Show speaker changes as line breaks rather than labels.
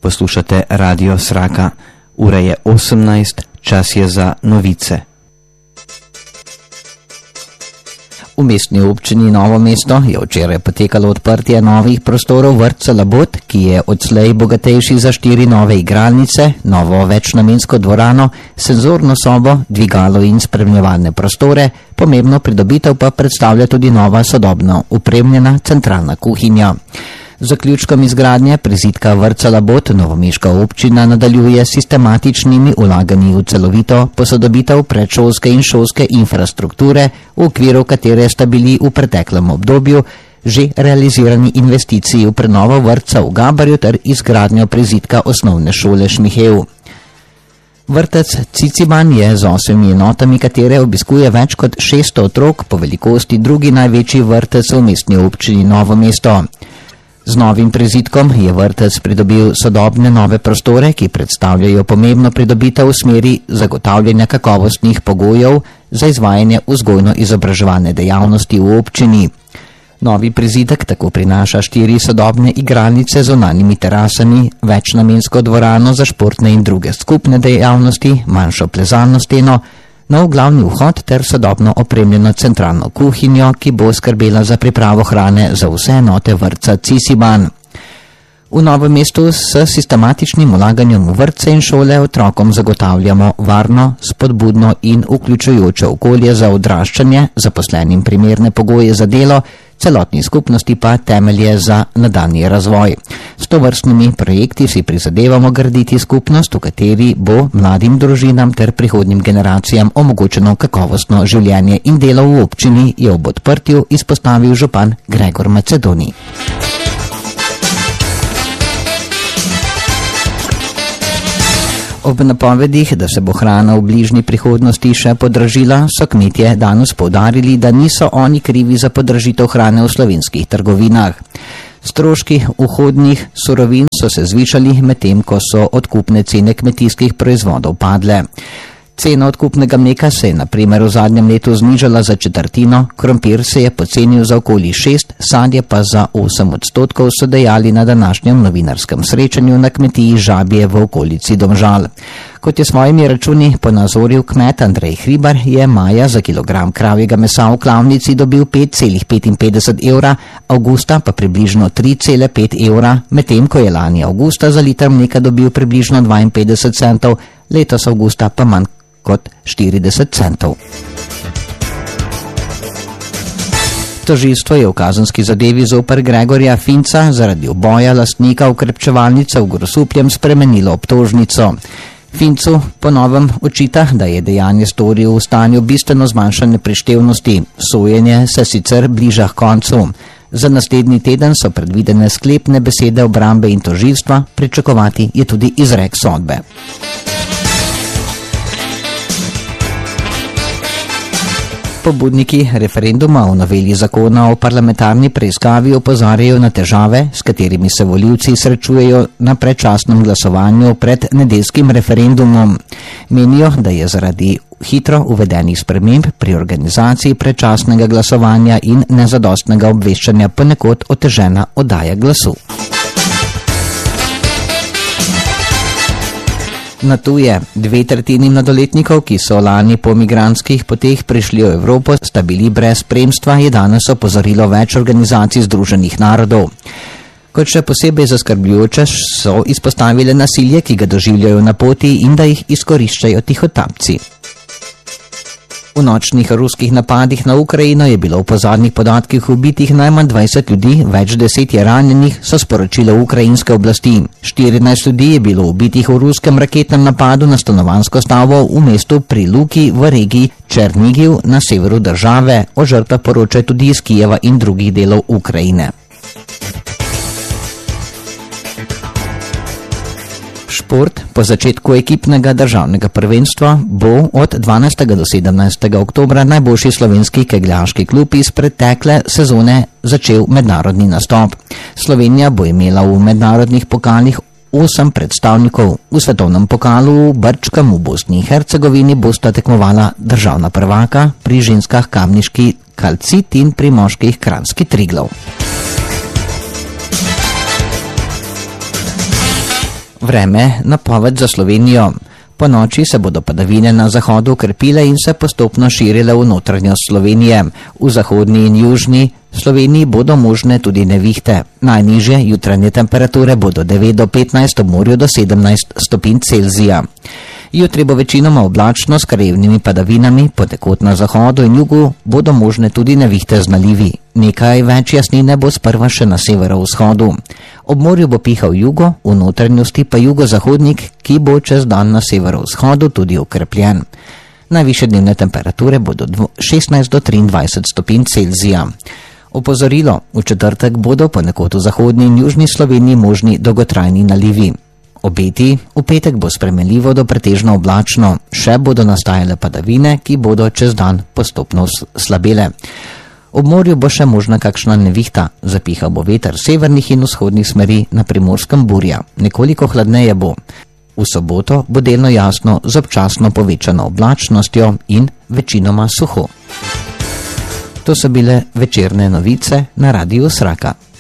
Poslušate Radio Sraka. Ura je 18, čas je za novice. V mestni občini Novo mesto je včeraj potekalo odprtje novih prostorov vrtca Labot, ki je odslej bogatejši za 4 nove igralnice, novo večnamensko dvorano, senzorno sobo, dvigalo in spremljevalne prostore. Pomembno pridobitev pa predstavlja tudi nova sodobno opremljena centralna kuhinja. Z zaključkom izgradnje prizidka vrtca Labot novomeška občina nadaljuje sistematičnimi vlaganji v celovito posodobitev predšolske in šolske infrastrukture, v okviru katere sta bili v preteklem obdobju že realizirani investiciji v prenovo vrtca v Gabarju ter izgradnjo prizidka osnovne šole Šmihev. Vrtec Ciciban je z 8 enotami, katere obiskuje več kot 600 otrok, po velikosti drugi največji vrtec v mestni občini Novo mesto. Z novim prizidkom je vrtec pridobil sodobne nove prostore, ki predstavljajo pomembno pridobitev v smeri zagotavljanja kakovostnih pogojev za izvajanje vzgojno-izobraževalne dejavnosti v občini. Novi prizidek tako prinaša 4 sodobne igralnice z zunanjimi terasami, večnamensko dvorano za športne in druge skupne dejavnosti, manjšo plezalno steno, nov glavni vhod ter sodobno opremljeno centralno kuhinjo, ki bo skrbela za pripravo hrane za vse enote vrtca Ciciban. V Novem mestu s sistematičnim vlaganjem v vrtce in šole otrokom zagotavljamo varno, spodbudno in vključujoče okolje za odraščanje, zaposlenim primerne pogoje za delo, celotni skupnosti pa temelje za nadaljnji razvoj. S tovrstnimi projekti si prizadevamo graditi skupnost, v kateri bo mladim družinam ter prihodnjim generacijam omogočeno kakovostno življenje in delo v občini, je ob odprtju izpostavil župan Gregor Macedoni. Ob napovedih, da se bo hrana v bližnji prihodnosti še podražila, so kmetje danes poudarili, da niso oni krivi za podražitev hrane v slovenskih trgovinah. Stroški vhodnih surovin so se zvišali, medtem ko so odkupne cene kmetijskih proizvodov padle. Cena odkupnega mleka se je na primer v zadnjem letu znižala za četrtino, krompir se je pocenil za okoli 6, sadje pa za 8%, so dejali na današnjem novinarskem srečanju na kmetiji Žabje v okolici Domžal. Kot je svojimi računi ponazoril kmet Andrej Hribar, je maja za kilogram kravjega mesa v klavnici dobil 5,55 evra, avgusta pa približno 3,5 evra, medtem ko je lani avgusta za liter mleka dobil približno 52 centov, letos avgusta pa manj kot 40 centov. Tožilstvo je v kazenski zadevi zoper Gregorja Finca zaradi uboja lastnika okrepčevalnice v Grosupljem spremenilo obtožnico. Fincu po novem očita, da je dejanje storil v stanju bistveno zmanjšane prištevnosti. Sojenje se sicer bliža k koncu. Za naslednji teden so predvidene sklepne besede obrambe in tožilstva, pričakovati je tudi izrek sodbe. Pobudniki referenduma o noveli zakona o parlamentarni preiskavi opozarjajo na težave, s katerimi se volivci srečujejo na predčasnem glasovanju pred nedeljskim referendumom. Menijo, da je zaradi hitro uvedenih sprememb pri organizaciji predčasnega glasovanja in nezadostnega obveščanja ponekod otežena oddaja glasu. Na tuje 2/3 mladoletnikov, ki so lani po migrantskih poteh prišli v Evropo, sta bili brez spremstva, je danes opozorilo več organizacij Združenih narodov. Kot še posebej zaskrbljujoče so izpostavile nasilje, ki ga doživljajo na poti in da jih izkoriščajo tihotapci. V nočnih ruskih napadih na Ukrajino je bilo po zadnjih podatkih ubitih najmanj 20 ljudi, več 10 je ranjenih, so sporočile ukrajinske oblasti. 14 ljudi je bilo ubitih v ruskem raketnem napadu na stanovanjsko stavbo v mestu pri Luki v regiji Černigiv na severu države. O žrtvah poročajo tudi iz Kijeva in drugih delov Ukrajine. Šport po začetku ekipnega državnega prvenstva bo od 12. do 17. oktobra najboljši slovenski kegljaški klub iz pretekle sezone začel mednarodni nastop. Slovenija bo imela v mednarodnih pokalih 8 predstavnikov. V svetovnem pokalu v Brčkem v Bosni in Hercegovini bosta tekmovala državna prvaka, pri ženskah kamniški Kalcit in pri moških Kranjski Triglav. Vreme napoved za Slovenijo. Po noči se bodo padavine na zahodu okrepile in se postopno širile v notranjost Slovenije. V zahodni in južni Sloveniji bodo možne tudi nevihte. Najnižje jutranje temperature bodo 9 do 15, ob morju do 17 stopinj Celzija. Jutri bo večinoma oblačno s krajevnimi padavinami, ponekod na zahodu in jugu bodo možne tudi nevihte z nalivi. Nekaj več jasnine bo sprva še na severovzhodu. Ob morju bo pihal jugo, v notranjosti pa jugozahodnik, ki bo čez dan na severovzhodu tudi okrepljen. Najvišje dnevne temperature bodo 16 do 23 stopinj Celzija. Opozorilo, v četrtek bodo ponekod v zahodni in južni Sloveniji možni dolgotrajni nalivi. Obeti, v petek bo spremenljivo do pretežno oblačno, še bodo nastajale padavine, ki bodo čez dan postopno slabele. Ob morju bo še možna kakšna nevihta, zapihal bo veter severnih in vzhodnih smeri, na Primorskem burja. Nekoliko hladneje bo. V soboto bo delno jasno z občasno povečano oblačnostjo in večinoma suho. To so bile večerne novice na Radiu Sraka.